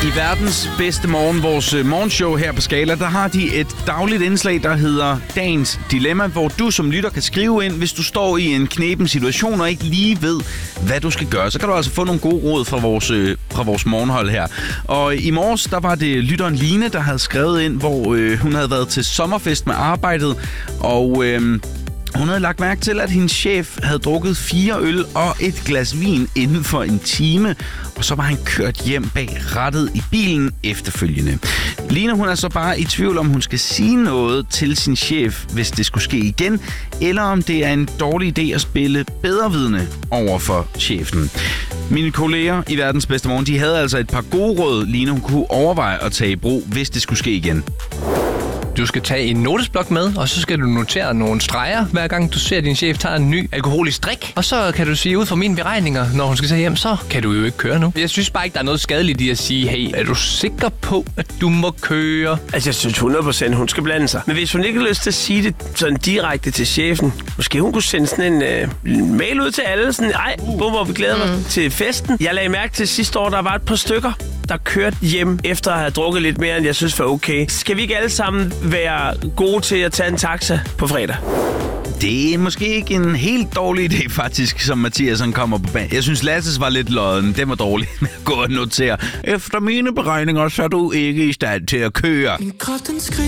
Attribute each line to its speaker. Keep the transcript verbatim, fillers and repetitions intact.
Speaker 1: I verdens bedste morgen, vores morgenshow her på Skala, der har de et dagligt indslag, der hedder Dagens Dilemma, hvor du som lytter kan skrive ind, hvis du står i en kneben situation og ikke lige ved, hvad du skal gøre. Så kan du altså få nogle gode råd fra vores, fra vores morgenhold her. Og i morges, der var det lytteren Line, der havde skrevet ind, hvor øh, hun havde været til sommerfest med arbejdet, og Øh, hun havde lagt mærke til, at hendes chef havde drukket fire øl og et glas vin inden for en time, og så var han kørt hjem bag rattet i bilen efterfølgende. Line, hun er så bare i tvivl om, hun skal sige noget til sin chef, hvis det skulle ske igen, eller om det er en dårlig idé at spille bedrevidende over for chefen. Mine kolleger i verdens bedste morgen, de havde altså et par gode råd, Line hun kunne overveje at tage i brug, hvis det skulle ske igen.
Speaker 2: Du skal tage en notesblok med, og så skal du notere nogle streger, hver gang du ser, at din chef tager en ny alkoholisk drik. Og så kan du sige, ud fra mine beregninger, når hun skal tage hjem, så kan du jo ikke køre nu. Jeg synes bare ikke, der er noget skadeligt i at sige, hey, er du sikker på, at du må køre?
Speaker 3: Altså, jeg synes hundrede procent, hun skal blande sig. Men hvis hun ikke har lyst til at sige det sådan direkte til chefen, måske hun kunne sende sådan en øh, mail ud til alle, sådan, ej, bum, hvor vi glæder mig mm. til festen. Jeg lagde mærke til sidste år, der var et par stykker, der kørte hjem efter at have drukket lidt mere, end jeg synes var okay. Skal vi ikke alle sammen være gode til at tage en taxa på fredag?
Speaker 1: Det er måske ikke en helt dårlig idé, faktisk, som Mathias kommer på banen. Jeg synes, Lasses var lidt lodden. Det var dårligt med at gå og notere. Efter mine beregninger, så er du ikke i stand til at køre.